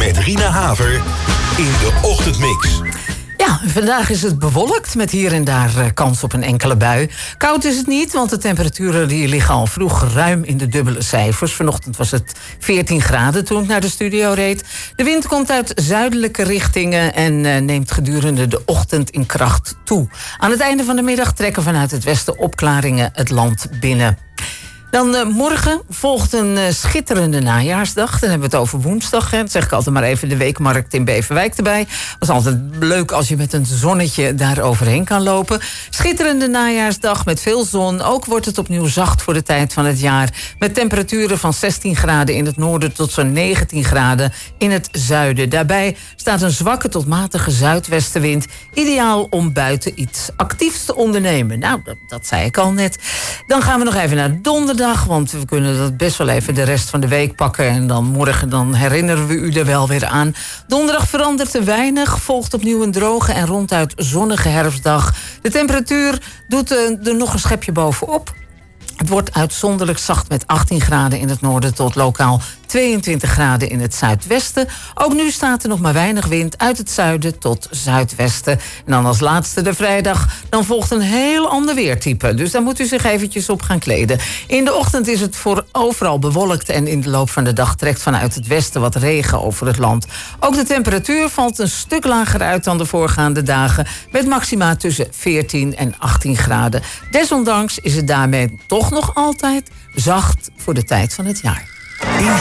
Met Rina Haver in de Ochtendmix. Ja, vandaag is het bewolkt met hier en daar kans op een enkele bui. Koud is het niet, want de temperaturen die liggen al vroeg ruim in de dubbele cijfers. Vanochtend was het 14 graden toen ik naar de studio reed. De wind komt uit zuidelijke richtingen en neemt gedurende de ochtend in kracht toe. Aan het einde van de middag trekken vanuit het westen opklaringen het land binnen. Dan morgen volgt een schitterende najaarsdag. Dan hebben we het over woensdag. Hè. Dat zeg ik altijd maar even, de weekmarkt in Beverwijk erbij. Dat is altijd leuk als je met een zonnetje daar overheen kan lopen. Schitterende najaarsdag met veel zon. Ook wordt het opnieuw zacht voor de tijd van het jaar. Met temperaturen van 16 graden in het noorden tot zo'n 19 graden in het zuiden. Daarbij staat een zwakke tot matige zuidwestenwind. Ideaal om buiten iets actiefs te ondernemen. Nou, dat zei ik al net. Dan gaan we nog even naar donderdag. Want we kunnen dat best wel even de rest van de week pakken. En dan morgen herinneren we u er wel weer aan. Donderdag verandert er weinig. Volgt opnieuw een droge en ronduit zonnige herfstdag. De temperatuur doet er nog een schepje bovenop. Het wordt uitzonderlijk zacht met 18 graden in het noorden tot lokaal 22 graden in het zuidwesten. Ook nu staat er nog maar weinig wind uit het zuiden tot zuidwesten. En dan als laatste de vrijdag. Dan volgt een heel ander weertype. Dus daar moet u zich eventjes op gaan kleden. In de ochtend is het voor overal bewolkt. En in de loop van de dag trekt vanuit het westen wat regen over het land. Ook de temperatuur valt een stuk lager uit dan de voorgaande dagen. Met maxima tussen 14 en 18 graden. Desondanks is het daarmee toch nog altijd zacht voor de tijd van het jaar.